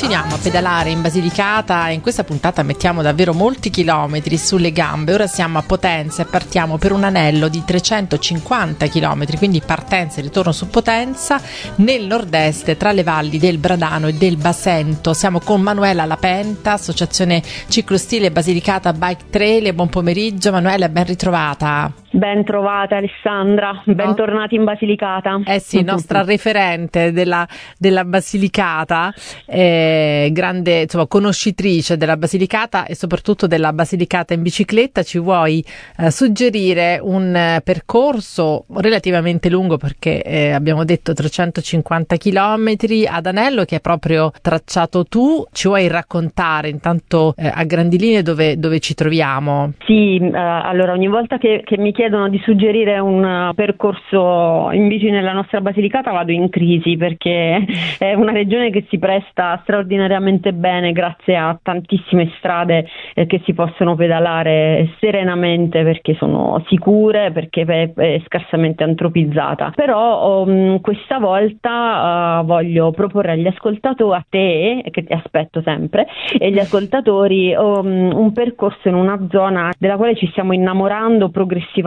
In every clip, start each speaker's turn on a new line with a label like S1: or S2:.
S1: Continuiamo a pedalare in Basilicata e in questa puntata mettiamo davvero molti chilometri sulle gambe. Ora siamo a Potenza e partiamo per un anello di 350 chilometri, quindi partenza e ritorno su Potenza nel nord-est tra le valli del Bradano e del Basento. Siamo con Manuela Lapenta, associazione ciclostile Basilicata Bike Trail. Buon pomeriggio Manuela, ben ritrovata.
S2: Ben trovata Alessandra, bentornati in Basilicata.
S1: Sì, nostra referente della Basilicata, grande insomma conoscitrice della Basilicata e soprattutto della Basilicata in bicicletta. Ci vuoi suggerire un percorso relativamente lungo, perché abbiamo detto 350 chilometri ad anello, che è proprio tracciato tu. Ci vuoi raccontare intanto a grandi linee dove ci troviamo?
S2: Sì, allora ogni volta che mi chiedono di suggerire un percorso in bici nella nostra Basilicata vado in crisi, perché è una regione che si presta straordinariamente bene grazie a tantissime strade che si possono pedalare serenamente, perché sono sicure, perché è scarsamente antropizzata. Però questa volta voglio proporre agli ascoltatori, a te che ti aspetto sempre, e agli ascoltatori un percorso in una zona della quale ci stiamo innamorando progressivamente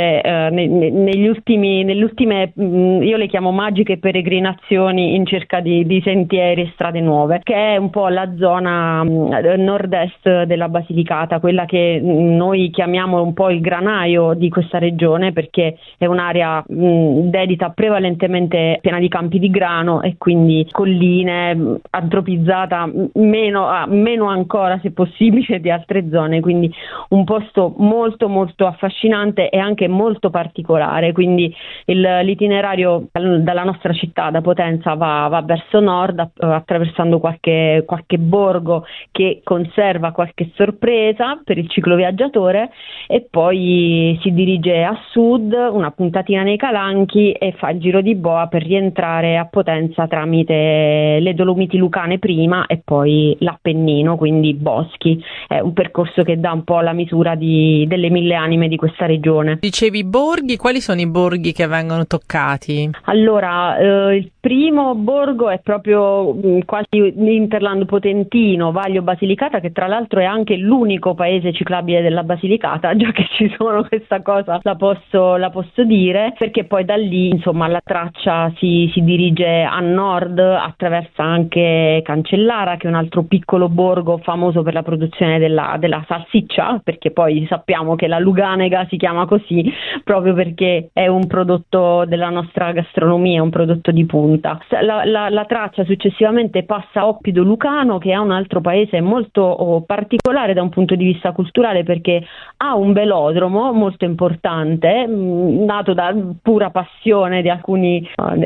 S2: nelle ultime io le chiamo magiche peregrinazioni in cerca di sentieri e strade nuove, che è un po' la zona nord-est della Basilicata, quella che noi chiamiamo un po' il granaio di questa regione, perché è un'area dedita prevalentemente piena di campi di grano e quindi colline, antropizzata meno ancora se possibile di altre zone, quindi un posto molto molto affascinante e anche molto particolare. Quindi l'itinerario dalla nostra città, da Potenza, va verso nord, attraversando qualche borgo che conserva qualche sorpresa per il cicloviaggiatore, e poi si dirige a sud, una puntatina nei Calanchi, e fa il giro di boa per rientrare a Potenza tramite le Dolomiti Lucane prima e poi l'Appennino, quindi boschi. È un percorso che dà un po' la misura delle mille anime di questa regione.
S1: Dicevi borghi, quali sono i borghi che vengono toccati?
S2: Allora, il primo borgo è proprio quasi l'interland potentino, Vaglio Basilicata, che tra l'altro è anche l'unico paese ciclabile della Basilicata, già che ci sono, questa cosa la posso dire, perché poi da lì insomma la traccia si dirige a nord, attraversa anche Cancellara, che è un altro piccolo borgo famoso per la produzione della salsiccia, perché poi sappiamo che la Luganega si chiama così proprio perché è un prodotto della nostra gastronomia, un prodotto di punta. La traccia successivamente passa a Oppido Lucano, che è un altro paese molto particolare da un punto di vista culturale, perché ha un velodromo molto importante, nato da pura passione di alcuni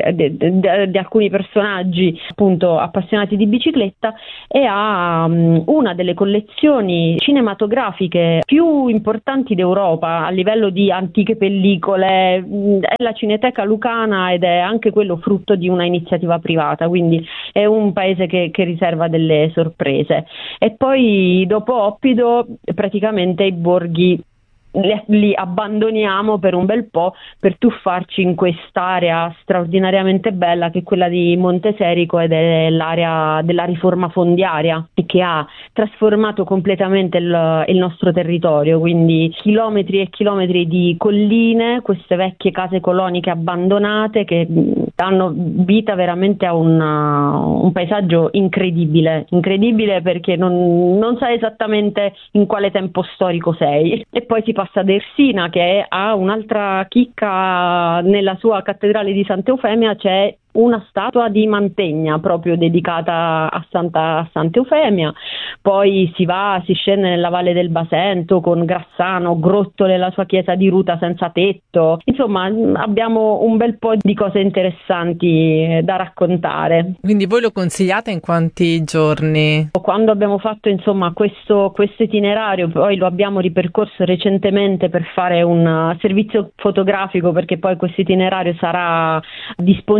S2: personaggi appunto appassionati di bicicletta, e ha una delle collezioni cinematografiche più importanti d'Europa a livello di antiche pellicole. È la Cineteca Lucana ed è anche quello frutto di una iniziativa privata, quindi è un paese che riserva delle sorprese. E poi dopo Oppido praticamente i borghi li abbandoniamo per un bel po' per tuffarci in quest'area straordinariamente bella che è quella di Monteserico, ed è l'area della riforma fondiaria che ha trasformato completamente il nostro territorio, quindi chilometri e chilometri di colline, queste vecchie case coloniche abbandonate che danno vita veramente a un paesaggio incredibile perché non sai esattamente in quale tempo storico sei. E poi si passa ad Ersina, che ha un'altra chicca: nella sua cattedrale di Santa Eufemia c'è una statua di Mantegna proprio dedicata a Santa Eufemia. Poi si scende nella Valle del Basento con Grassano, Grottole, la sua chiesa di Ruta senza tetto. Insomma, abbiamo un bel po' di cose interessanti da raccontare.
S1: Quindi voi lo consigliate in quanti giorni?
S2: Quando abbiamo fatto insomma questo itinerario, poi lo abbiamo ripercorso recentemente per fare un servizio fotografico, perché poi questo itinerario sarà disponibile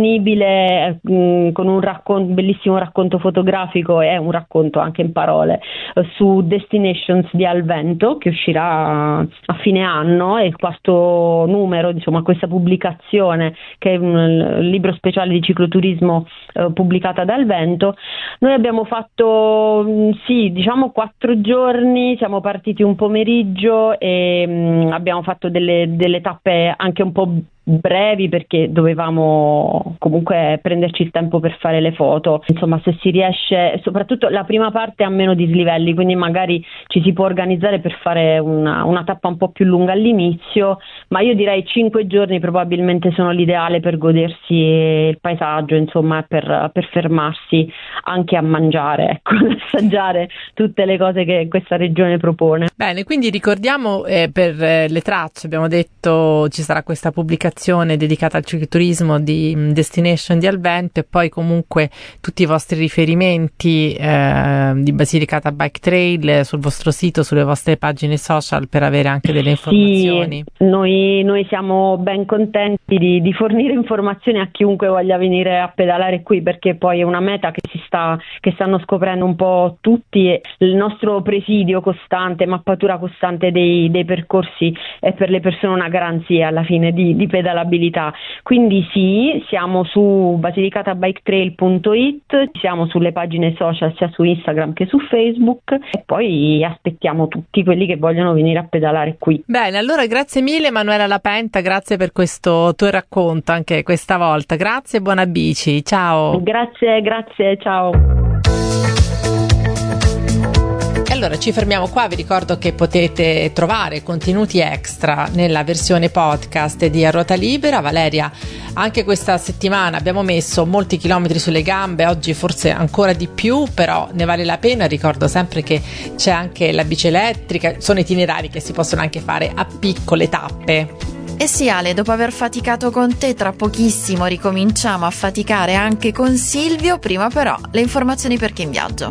S2: disponibile con un bellissimo racconto fotografico e un racconto anche in parole su Destinations di Alvento, che uscirà a fine anno, è il quarto numero, insomma, questa pubblicazione, che è un libro speciale di cicloturismo pubblicata da Alvento. Noi abbiamo fatto 4 giorni, siamo partiti un pomeriggio e abbiamo fatto delle tappe anche un po' brevi, perché dovevamo comunque prenderci il tempo per fare le foto. Insomma, se si riesce, soprattutto la prima parte ha meno dislivelli, quindi magari ci si può organizzare per fare una tappa un po' più lunga all'inizio, ma io direi 5 giorni probabilmente sono l'ideale per godersi il paesaggio, insomma, per fermarsi anche a mangiare, ecco, assaggiare tutte le cose che questa regione propone.
S1: Bene, quindi ricordiamo per le tracce, abbiamo detto ci sarà questa pubblicazione dedicata al cicloturismo di Destination di Alvento, e poi comunque tutti i vostri riferimenti di Basilicata Bike Trail sul vostro sito, sulle vostre pagine social, per avere anche delle informazioni.
S2: Sì, noi siamo ben contenti di fornire informazioni a chiunque voglia venire a pedalare qui, perché poi è una meta che stanno scoprendo un po' tutti, e il nostro presidio costante, mappatura costante dei percorsi è per le persone una garanzia alla fine di pedalabilità. Quindi sì, siamo su basilicataBikeTrail.it, siamo sulle pagine social sia su Instagram che su Facebook, e poi aspettiamo tutti quelli che vogliono venire a pedalare qui.
S1: Bene, allora grazie mille Emanuela Lapenta, grazie per questo tuo racconto anche questa volta, grazie e buona bici, ciao.
S2: Grazie, ciao.
S1: Allora ci fermiamo qua, vi ricordo che potete trovare contenuti extra nella versione podcast di A Ruota Libera. Valeria, anche questa settimana abbiamo messo molti chilometri sulle gambe, oggi forse ancora di più, però ne vale la pena. Ricordo sempre che c'è anche la bici elettrica, sono itinerari che si possono anche fare a piccole tappe.
S3: E sì Ale, dopo aver faticato con te, tra pochissimo ricominciamo a faticare anche con Silvio. Prima però le informazioni per chi è in viaggio.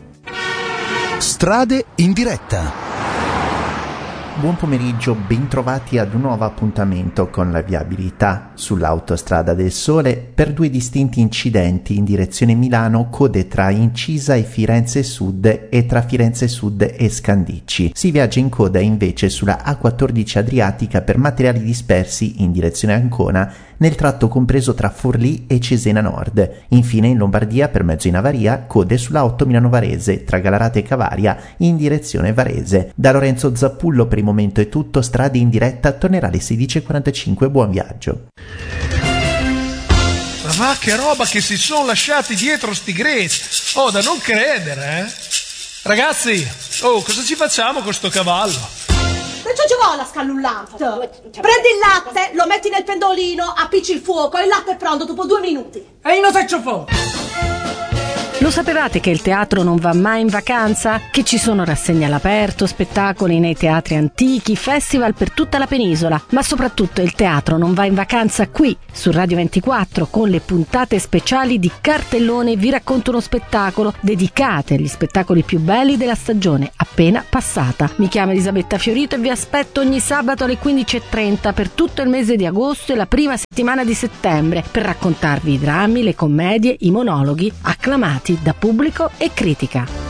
S4: Strade in diretta.
S5: Buon pomeriggio, bentrovati ad un nuovo appuntamento con la viabilità sull'Autostrada del Sole. Per 2 distinti incidenti in direzione Milano, code tra Incisa e Firenze Sud e tra Firenze Sud e Scandicci. Si viaggia in coda invece sulla A14 Adriatica per materiali dispersi in direzione Ancona nel tratto compreso tra Forlì e Cesena Nord. Infine in Lombardia, per mezzo in avaria, code sulla 8 Milano Varese tra Galarate e Cavaria in direzione Varese. Da Lorenzo Zappullo per il momento è tutto. Strade in diretta tornerà alle 16:45. Buon viaggio.
S6: Ma va, che roba che si sono lasciati dietro sti greci! Oh, da non credere, Ragazzi, cosa ci facciamo con sto cavallo?
S7: Non ci vuole la scannullata. Prendi il latte, lo metti nel pendolino, appicci il fuoco e il latte è pronto dopo 2 minuti.
S8: E io non faccio fuoco.
S9: Lo sapevate che il teatro non va mai in vacanza? Che ci sono rassegne all'aperto, spettacoli nei teatri antichi, festival per tutta la penisola, ma soprattutto il teatro non va in vacanza qui, su Radio 24, con le puntate speciali di Cartellone Vi racconto uno spettacolo, dedicate agli spettacoli più belli della stagione appena passata. Mi chiamo Elisabetta Fiorito e vi aspetto ogni sabato alle 15:30 per tutto il mese di agosto e la prima settimana di settembre, per raccontarvi i drammi, le commedie, i monologhi acclamati da pubblico e critica.